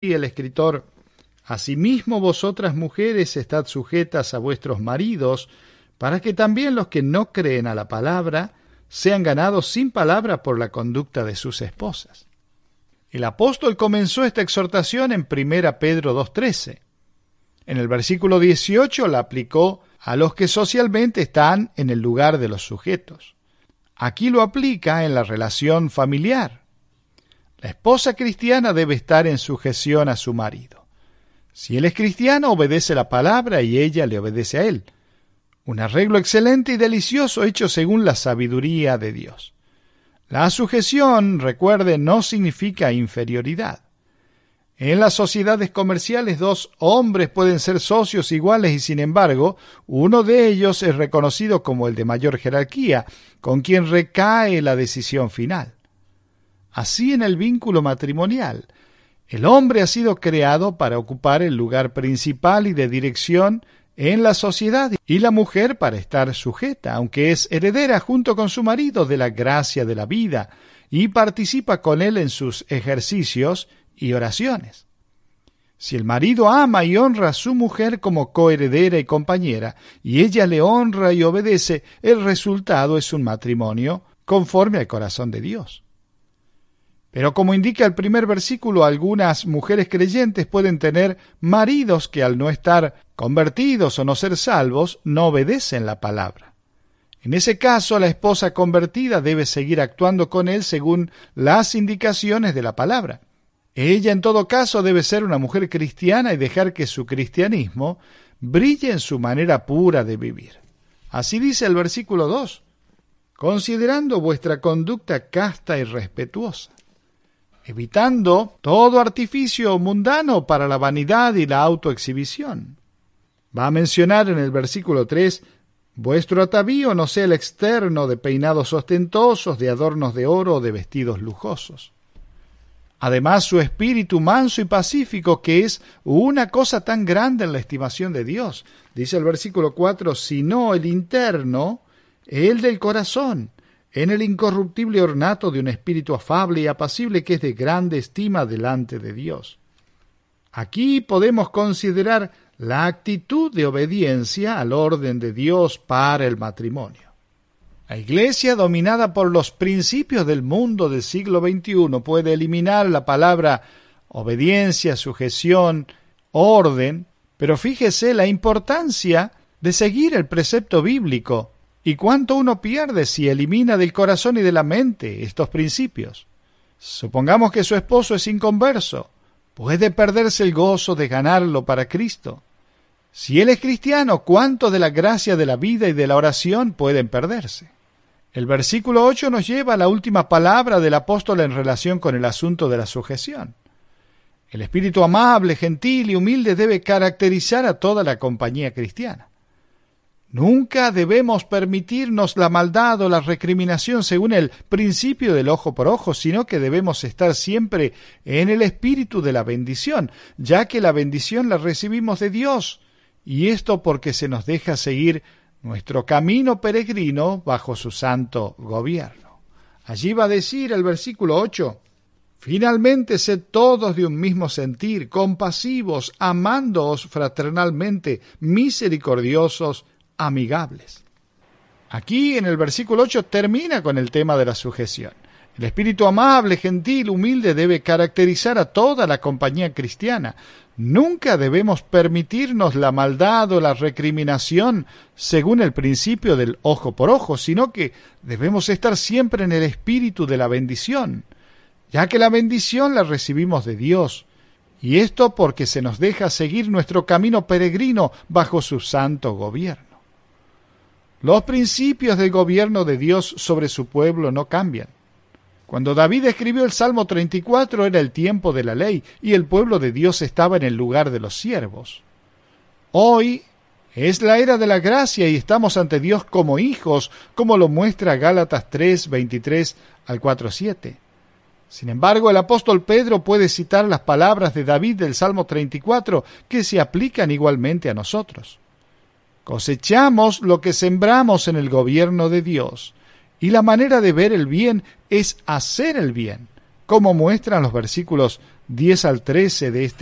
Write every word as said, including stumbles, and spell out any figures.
Y el escritor: asimismo vosotras mujeres estad sujetas a vuestros maridos, para que también los que no creen a la palabra sean ganados sin palabra por la conducta de sus esposas. El apóstol comenzó esta exhortación en primera Pedro dos trece. En el versículo dieciocho la aplicó a los que socialmente están en el lugar de los sujetos. Aquí lo aplica en la relación familiar. La esposa cristiana debe estar en sujeción a su marido. Si él es cristiano, obedece la palabra y ella le obedece a él. Un arreglo excelente y delicioso hecho según la sabiduría de Dios. La sujeción, recuerde, no significa inferioridad. En las sociedades comerciales, dos hombres pueden ser socios iguales y, sin embargo, uno de ellos es reconocido como el de mayor jerarquía, con quien recae la decisión final. Así en el vínculo matrimonial, el hombre ha sido creado para ocupar el lugar principal y de dirección en la sociedad, y la mujer para estar sujeta, aunque es heredera junto con su marido de la gracia de la vida y participa con él en sus ejercicios y oraciones. Si el marido ama y honra a su mujer como coheredera y compañera, y ella le honra y obedece, el resultado es un matrimonio conforme al corazón de Dios. Pero como indica el primer versículo, algunas mujeres creyentes pueden tener maridos que al no estar convertidos o no ser salvos, no obedecen la palabra. En ese caso, la esposa convertida debe seguir actuando con él según las indicaciones de la palabra. Ella, en todo caso, debe ser una mujer cristiana y dejar que su cristianismo brille en su manera pura de vivir. Así dice el versículo dos, considerando vuestra conducta casta y respetuosa, evitando todo artificio mundano para la vanidad y la autoexhibición. Va a mencionar en el versículo tres, vuestro atavío no sea el externo de peinados ostentosos, de adornos de oro o de vestidos lujosos. Además, su espíritu manso y pacífico, que es una cosa tan grande en la estimación de Dios. Dice el versículo cuatro, sino el interno, el del corazón, en el incorruptible ornato de un espíritu afable y apacible que es de grande estima delante de Dios. Aquí podemos considerar la actitud de obediencia al orden de Dios para el matrimonio. La Iglesia, dominada por los principios del mundo del siglo veintiuno, puede eliminar la palabra obediencia, sujeción, orden, pero fíjese la importancia de seguir el precepto bíblico y cuánto uno pierde si elimina del corazón y de la mente estos principios. Supongamos que su esposo es inconverso, puede perderse el gozo de ganarlo para Cristo. Si él es cristiano, ¿cuánto de la gracia de la vida y de la oración pueden perderse? El versículo ocho nos lleva a la última palabra del apóstol en relación con el asunto de la sujeción. El espíritu amable, gentil y humilde debe caracterizar a toda la compañía cristiana. Nunca debemos permitirnos la maldad o la recriminación según el principio del ojo por ojo, sino que debemos estar siempre en el espíritu de la bendición, ya que la bendición la recibimos de Dios, y esto porque se nos deja seguir nuestro camino peregrino bajo su santo gobierno. Allí va a decir el versículo ocho, finalmente sed todos de un mismo sentir, compasivos, amándoos fraternalmente, misericordiosos, amigables. Aquí en el versículo ocho termina con el tema de la sujeción. El espíritu amable, gentil, humilde debe caracterizar a toda la compañía cristiana. Nunca debemos permitirnos la maldad o la recriminación según el principio del ojo por ojo, sino que debemos estar siempre en el espíritu de la bendición, ya que la bendición la recibimos de Dios, y esto porque se nos deja seguir nuestro camino peregrino bajo su santo gobierno. Los principios del gobierno de Dios sobre su pueblo no cambian. Cuando David escribió el Salmo treinta y cuatro era el tiempo de la ley y el pueblo de Dios estaba en el lugar de los siervos. Hoy es la era de la gracia y estamos ante Dios como hijos, como lo muestra Gálatas tres, veintitrés al cuatro, siete. Sin embargo, el apóstol Pedro puede citar las palabras de David del Salmo treinta y cuatro que se aplican igualmente a nosotros. Cosechamos lo que sembramos en el gobierno de Dios. Y la manera de ver el bien es hacer el bien, como muestran los versículos diez al trece de este